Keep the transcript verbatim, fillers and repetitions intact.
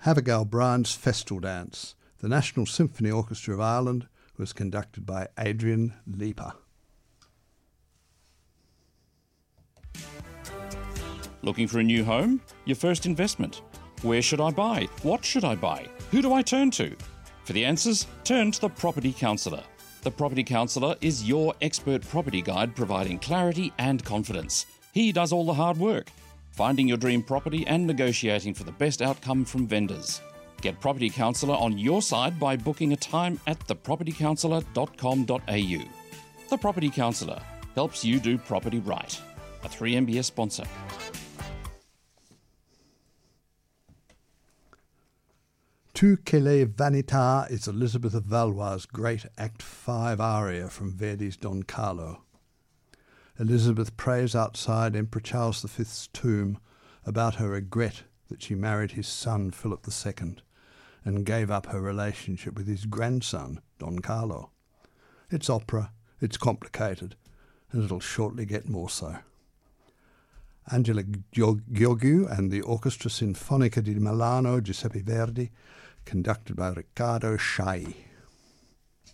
Havergal Brian's Festal Dance. The National Symphony Orchestra of Ireland was conducted by Adrian Leeper. Looking for a new home? Your first investment? Where should I buy? What should I buy? Who do I turn to? For the answers, turn to the Property Counsellor. The Property Counsellor is your expert property guide providing clarity and confidence. He does all the hard work, finding your dream property and negotiating for the best outcome from vendors. Get Property Counsellor on your side by booking a time at the property counsellor dot com dot a u. The Property Counsellor helps you do property right. A three M B S sponsor. Tu che le vanità is Elizabeth of Valois' great Act five aria from Verdi's Don Carlo. Elizabeth prays outside Emperor Charles the Fifth's tomb about her regret that she married his son Philip the Second and gave up her relationship with his grandson Don Carlo. It's opera, it's complicated, and it'll shortly get more so. Angela Gheorghiu and the Orchestra Sinfonica di Milano Giuseppe Verdi, conducted by Riccardo Schai.